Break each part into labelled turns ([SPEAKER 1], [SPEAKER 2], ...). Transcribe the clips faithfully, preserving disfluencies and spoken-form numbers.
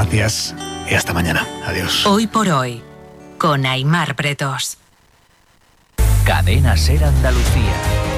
[SPEAKER 1] Gracias y hasta mañana. Adiós.
[SPEAKER 2] Hoy por hoy, con Aimar Bretos.
[SPEAKER 3] Cadena SER Andalucía.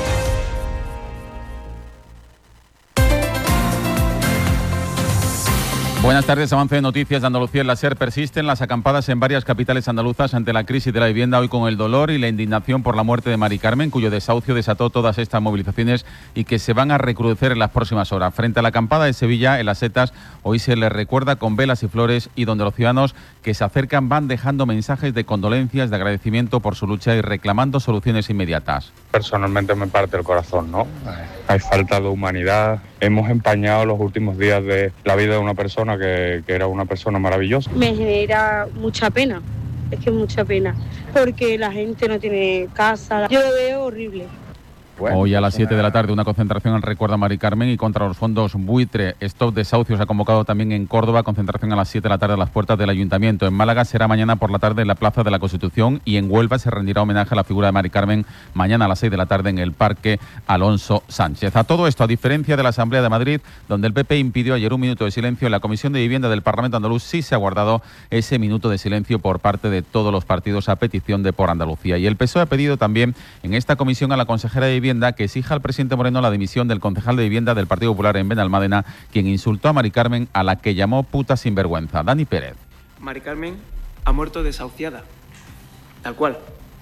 [SPEAKER 4] Buenas tardes. Avance de noticias de Andalucía en la SER. Persisten las acampadas en varias capitales andaluzas ante la crisis de la vivienda, hoy con el dolor y la indignación por la muerte de Mari Carmen, cuyo desahucio desató todas estas movilizaciones y que se van a recrudecer en las próximas horas. Frente a la acampada de Sevilla, en las Setas, hoy se les recuerda con velas y flores, y donde los ciudadanos que se acercan van dejando mensajes de condolencias, de agradecimiento por su lucha y reclamando soluciones inmediatas.
[SPEAKER 5] Personalmente me parte el corazón, ¿no? Hay falta de humanidad. Hemos empañado los últimos días de la vida de una persona que, que era una persona maravillosa.
[SPEAKER 6] Me genera mucha pena, es que mucha pena, porque la gente no tiene casa. Yo lo veo horrible.
[SPEAKER 4] Bueno, hoy a las siete de la tarde una concentración en recuerdo a Mari Carmen y contra los fondos buitre. Stop Desahucios ha convocado también en Córdoba concentración a las siete de la tarde a las puertas del Ayuntamiento. En Málaga será mañana por la tarde en la Plaza de la Constitución, y en Huelva se rendirá homenaje a la figura de Mari Carmen mañana a las seis de la tarde en el Parque Alonso Sánchez. A todo esto, a diferencia de la Asamblea de Madrid, donde el P P impidió ayer un minuto de silencio, en la Comisión de Vivienda del Parlamento andaluz sí se ha guardado ese minuto de silencio por parte de todos los partidos a petición de Por Andalucía. Y el P S O E ha pedido también en esta comisión a la consejera de Vivienda que exija al presidente Moreno la dimisión del concejal de Vivienda del Partido Popular en Benalmádena, quien insultó a Mari Carmen, a la que llamó puta sinvergüenza. Dani Pérez.
[SPEAKER 7] Mari Carmen ha muerto desahuciada, tal cual.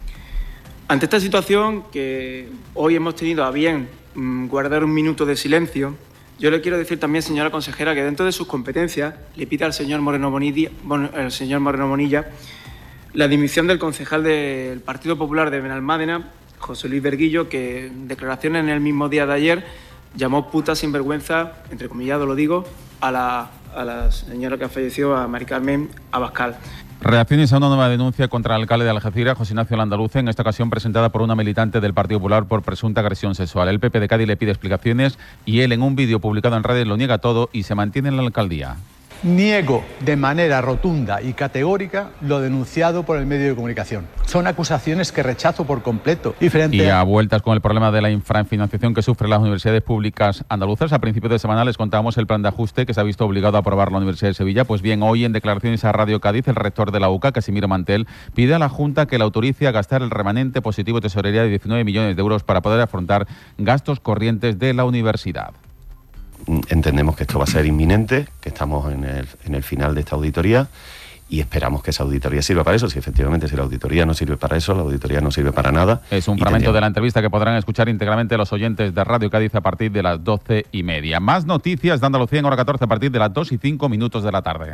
[SPEAKER 7] Ante esta situación, que hoy hemos tenido a bien mmm, guardar un minuto de silencio, yo le quiero decir también, señora consejera, que dentro de sus competencias le pida al señor Moreno Bonilla, bueno, el señor Moreno Bonilla la dimisión del concejal del Partido Popular de Benalmádena, José Luis Berguillo, que en declaraciones en el mismo día de ayer llamó puta sinvergüenza, entrecomillado lo digo, a la, a la señora que falleció, a Mari Carmen Abascal.
[SPEAKER 4] Reacciones a una nueva denuncia contra el alcalde de Algeciras, José Ignacio Landaluce, en esta ocasión presentada por una militante del Partido Popular por presunta agresión sexual. El P P de Cádiz le pide explicaciones y él, en un vídeo publicado en redes, lo niega todo y se mantiene en la alcaldía.
[SPEAKER 8] Niego de manera rotunda y categórica lo denunciado por el medio de comunicación. Son acusaciones que rechazo por completo. Y, frente
[SPEAKER 4] y a vueltas con el problema de la infrafinanciación que sufren las universidades públicas andaluzas, a principios de semana les contábamos el plan de ajuste que se ha visto obligado a aprobar la Universidad de Sevilla. Pues bien, hoy en declaraciones a Radio Cádiz, el rector de la U C A, Casimiro Mantel, pide a la Junta que la autorice a gastar el remanente positivo de tesorería de diecinueve millones de euros para poder afrontar gastos corrientes de la universidad.
[SPEAKER 9] Entendemos que esto va a ser inminente, que estamos en el, en el final de esta auditoría y esperamos que esa auditoría sirva para eso. Si efectivamente si la auditoría no sirve para eso, la auditoría no sirve para nada.
[SPEAKER 4] Es un fragmento tendríamos... de la entrevista que podrán escuchar íntegramente los oyentes de Radio Cádiz a partir de las doce y media. Más noticias de Andalucía en hora catorce a partir de las dos y cinco minutos de la tarde.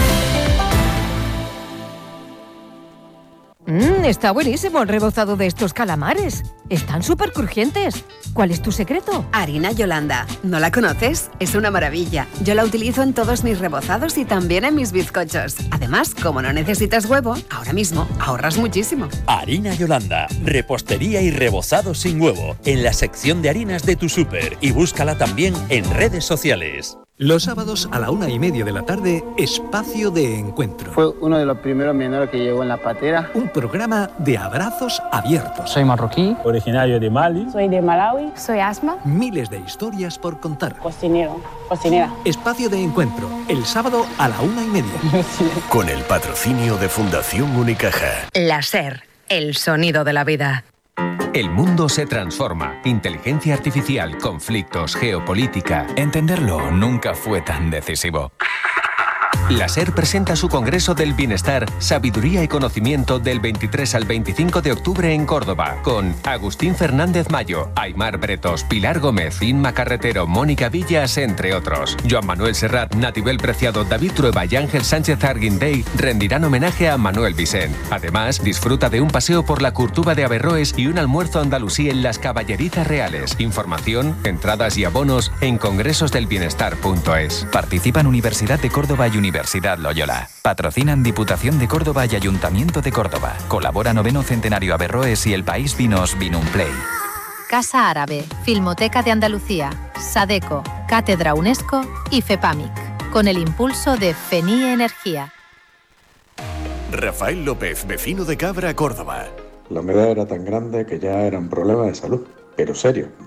[SPEAKER 10] Mmm, está buenísimo el rebozado de estos calamares. Están súper crujientes. ¿Cuál es tu secreto?
[SPEAKER 11] Harina Yolanda. ¿No la conoces? Es una maravilla. Yo la utilizo en todos mis rebozados y también en mis bizcochos. Además, como no necesitas huevo, ahora mismo ahorras muchísimo.
[SPEAKER 12] Harina Yolanda. Repostería y rebozado sin huevo. En la sección de harinas de tu súper. Y búscala también en redes sociales.
[SPEAKER 13] Los sábados a la una y media de la tarde, Espacio de Encuentro.
[SPEAKER 14] Fue uno de los primeros menores que llegó en la patera.
[SPEAKER 13] Un programa de abrazos abiertos.
[SPEAKER 15] Soy marroquí,
[SPEAKER 16] originario de Mali.
[SPEAKER 17] Soy de Malawi, soy Asma.
[SPEAKER 13] Miles de historias por contar.
[SPEAKER 17] Cocinero, cocinera.
[SPEAKER 13] Espacio de Encuentro, el sábado a la una y media.
[SPEAKER 18] Con el patrocinio de Fundación Unicaja.
[SPEAKER 2] La SER, el sonido de la vida.
[SPEAKER 3] El mundo se transforma. Inteligencia artificial, conflictos, geopolítica. Entenderlo nunca fue tan decisivo. La SER presenta su Congreso del Bienestar, Sabiduría y Conocimiento del veintitrés al veinticinco de octubre en Córdoba, con Agustín Fernández Mayo, Aimar Bretos, Pilar Gómez, Inma Carretero, Mónica Villas, entre otros. Joan Manuel Serrat, Natibel Preciado, David Trueba y Ángel Sánchez Arguindey rendirán homenaje a Manuel Vicent. Además, disfruta de un paseo por la Curtuba de Averroes y un almuerzo andalusí en las Caballerizas Reales. Información, entradas y abonos en congresos del bienestar punto es.
[SPEAKER 19] Participan Universidad de Córdoba y Universidad Loyola. Patrocinan Diputación de Córdoba y Ayuntamiento de Córdoba. Colabora Noveno Centenario Averroes y El País Vinos Vinumplay.
[SPEAKER 20] Casa Árabe, Filmoteca de Andalucía, Sadeco, Cátedra UNESCO y FEPAMIC. Con el impulso de FENIE Energía.
[SPEAKER 18] Rafael López, vecino de Cabra, Córdoba.
[SPEAKER 8] La humedad era tan grande que ya era un problema de salud, pero serio.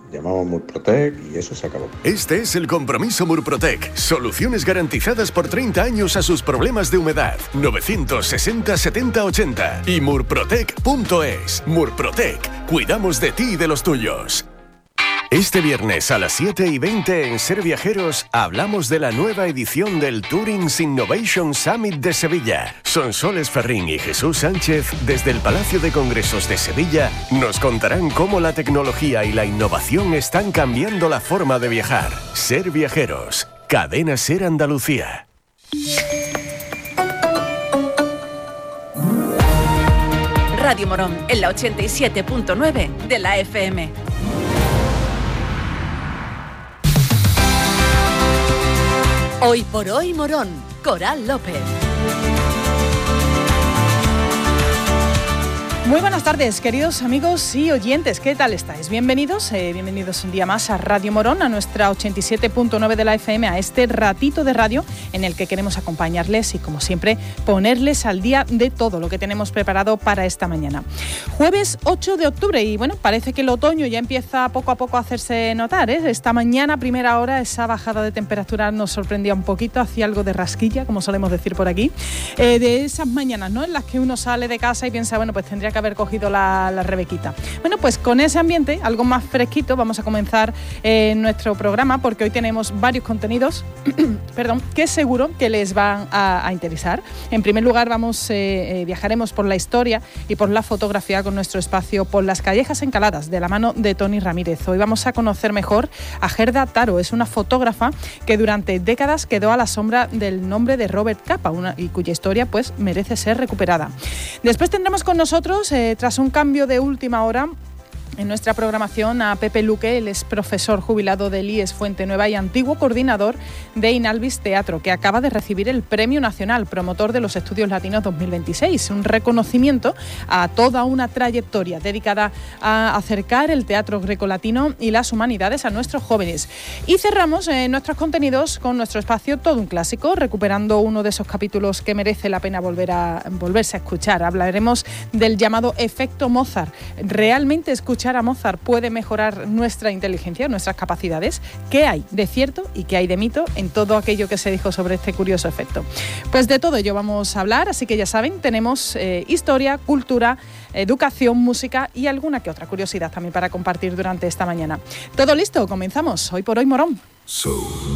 [SPEAKER 15] llamamos Murprotec y eso se acabó.
[SPEAKER 18] Este es el compromiso Murprotec. Soluciones garantizadas por treinta años a sus problemas de humedad. novecientos sesenta setenta ochenta y murprotec punto es. Murprotec. Cuidamos de ti y de los tuyos. Este viernes a las siete y veinte en Ser Viajeros hablamos de la nueva edición del Tourings Innovation Summit de Sevilla. Sonsoles Ferrín y Jesús Sánchez, desde el Palacio de Congresos de Sevilla, nos contarán cómo la tecnología y la innovación están cambiando la forma de viajar. Ser Viajeros, Cadena Ser Andalucía.
[SPEAKER 16] Radio Morón, en la ochenta y siete punto nueve de la F M. Hoy por hoy Morón, Coral López.
[SPEAKER 21] Muy buenas tardes, queridos amigos y oyentes, ¿qué tal estáis? Bienvenidos, eh, bienvenidos un día más a Radio Morón, a nuestra ochenta y siete punto nueve de la F M, a este ratito de radio en el que queremos acompañarles y, como siempre, ponerles al día de todo lo que tenemos preparado para esta mañana. Jueves ocho de octubre y, bueno, parece que el otoño ya empieza poco a poco a hacerse notar, ¿eh? Esta mañana, a primera hora, esa bajada de temperatura nos sorprendía un poquito, hacía algo de rasquilla, como solemos decir por aquí, eh, de esas mañanas, ¿no?, en las que uno sale de casa y piensa, bueno, pues tendría que haber cogido la, la rebequita. Bueno, pues con ese ambiente, algo más fresquito, vamos a comenzar eh, nuestro programa, porque hoy tenemos varios contenidos perdón, que seguro que les van a, a interesar. En primer lugar, vamos eh, eh, viajaremos por la historia y por la fotografía con nuestro espacio Por las callejas encaladas, de la mano de Tony Ramírez. Hoy vamos a conocer mejor a Gerda Taro. Es una fotógrafa que durante décadas quedó a la sombra del nombre de Robert Capa, una, y cuya historia pues merece ser recuperada. Después tendremos con nosotros, eh, tras un cambio de última hora en nuestra programación, a Pepe Luque. Él es profesor jubilado del I E S Fuente Nueva y antiguo coordinador de Inalvis Teatro, que acaba de recibir el Premio Nacional Promotor de los Estudios Latinos dos mil veintiséis, un reconocimiento a toda una trayectoria dedicada a acercar el teatro grecolatino y las humanidades a nuestros jóvenes. Y cerramos eh, nuestros contenidos con nuestro espacio Todo un Clásico, recuperando uno de esos capítulos que merece la pena volver a, volverse a escuchar. Hablaremos del llamado efecto Mozart. ¿Realmente escuchar a Mozart puede mejorar nuestra inteligencia, nuestras capacidades? ¿Qué hay de cierto y qué hay de mito en todo aquello que se dijo sobre este curioso efecto? Pues de todo ello vamos a hablar, así que ya saben, tenemos eh, historia, cultura, educación, música y alguna que otra curiosidad también para compartir durante esta mañana. ¿Todo listo? Comenzamos. Hoy por hoy, Morón.
[SPEAKER 18] So